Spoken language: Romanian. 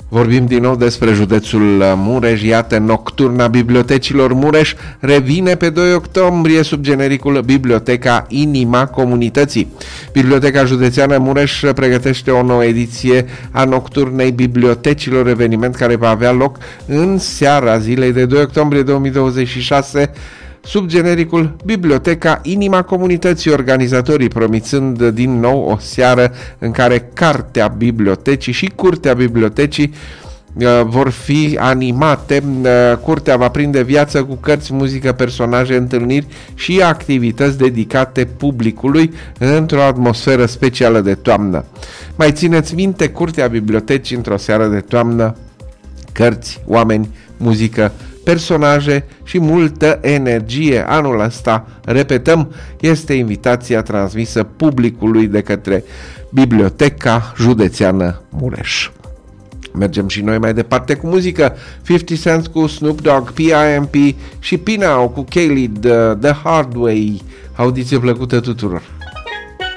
Vorbim din nou despre județul Mureș. Iată, Nocturna Bibliotecilor Mureș revine pe 2 octombrie sub genericul Biblioteca Inima Comunității. Biblioteca Județeană Mureș pregătește o nouă ediție a Nocturnei Bibliotecilor, eveniment care va avea loc în seara zilei de 2 octombrie 2026 sub genericul Biblioteca Inima Comunității, organizatorii promițând din nou o seară în care Cartea Bibliotecii și Curtea Bibliotecii vor fi animate. Curtea va prinde viață cu cărți, muzică, personaje, întâlniri și activități dedicate publicului într-o atmosferă specială de toamnă. Mai țineți minte, Curtea Bibliotecii într-o seară de toamnă: cărți, oameni, muzică, personaje și multă energie. Anul ăsta, repetăm, este invitația transmisă publicului de către Biblioteca Județeană Mureș. Mergem și noi mai departe cu muzică. 50 Cent cu Snoop Dogg, P.I.M.P. și Pinau cu Khalid, The Hard Way. Audiție plăcută tuturor!